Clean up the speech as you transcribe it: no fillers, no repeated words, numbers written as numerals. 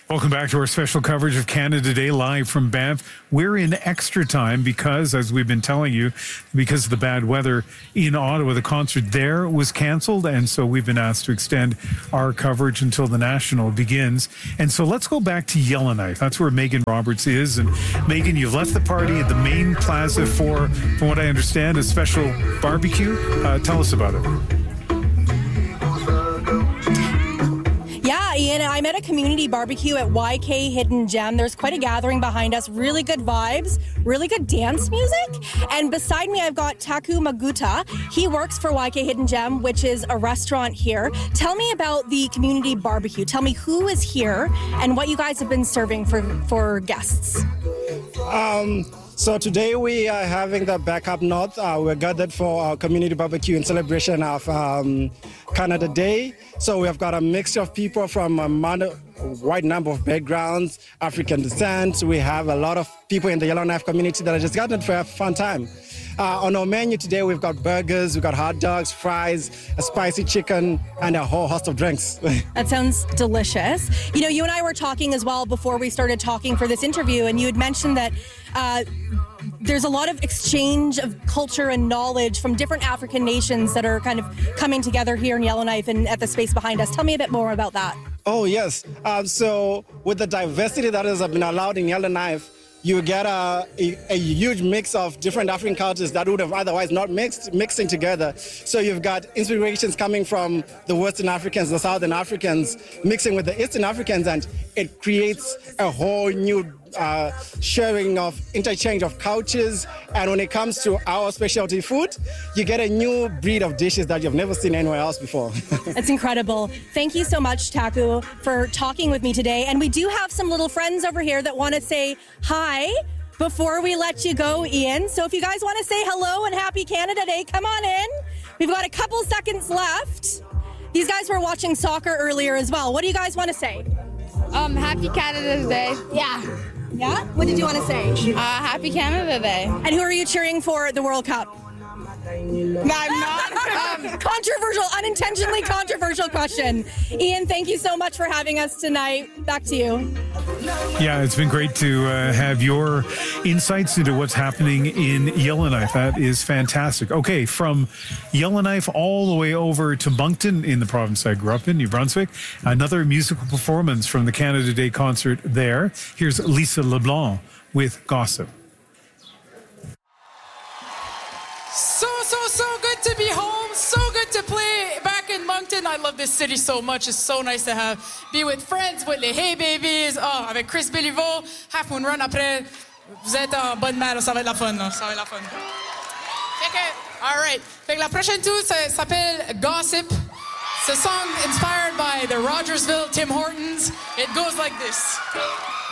Welcome back to our special coverage of Canada Day live from Banff. We're in extra time because, as we've been telling you, because of the bad weather in Ottawa, the concert there was canceled. And so we've been asked to extend our coverage until the National begins. And so let's go back to Yellowknife. That's where Megan Roberts is. And Megan, you've left the party at the main plaza for, from what I understand, a special barbecue. Tell us about it. Yeah, Ian, I'm at a community barbecue at YK Hidden Gem. There's quite a gathering behind us, really good vibes, really good dance music. And beside me, I've got Taku Maguta. He works for YK Hidden Gem, which is a restaurant here. Tell me about the community barbecue. Tell me who is here and what you guys have been serving for guests. So today we are having the Back Up North. We're gathered for our community barbecue in celebration of Canada Day. So we have got a mixture of people from a wide number of backgrounds, African descent. We have a lot of people in the Yellowknife community that are just gathered for a fun time. On our menu today, we've got burgers, we've got hot dogs, fries, a spicy chicken, and a whole host of drinks. That sounds delicious. You know, you and I were talking as well before we started talking for this interview, and you had mentioned that there's a lot of exchange of culture and knowledge from different African nations that are kind of coming together here in Yellowknife and at the space behind us. Tell me a bit more about that. Oh, yes. So with the diversity that has been allowed in Yellowknife, you get a huge mix of different African cultures that would have otherwise not mixing together. So you've got inspirations coming from the Western Africans, the Southern Africans, mixing with the Eastern Africans, and it creates a whole new sharing of interchange of cultures. And when it comes to our specialty food, you get a new breed of dishes that you've never seen anywhere else before. That's incredible. Thank you so much, Taku, for talking with me today. And we do have some little friends over here that want to say hi before we let you go, Ian. So if you guys want to say hello and happy Canada Day, come on in. We've got a couple seconds left. These guys were watching soccer earlier as well. What do you guys want to say? Happy Canada Day. Yeah. Yeah? What did you want to say? Happy Canada Day. And who are you cheering for at the World Cup? No, I'm not. Controversial, unintentionally controversial question. Ian, thank you so much for having us tonight. Back to you. Yeah, it's been great to have your insights into what's happening in Yellowknife. That is fantastic. Okay, from Yellowknife all the way over to Moncton in the province I grew up in, New Brunswick. Another musical performance from the Canada Day concert there. Here's Lisa LeBlanc with Gossip. So good to be home. So good to play back in Moncton. I love this city so much. It's so nice to be with friends, with les Hey Babies. Oh, avec Chris Béliveau. Half Moon Run après. Vous êtes en bonne main. Ça va être la fun. Ça va être la fun. All right. Fait que la prochaine tune s'appelle Gossip. It's a song inspired by the Rogersville Tim Hortons. It goes like this.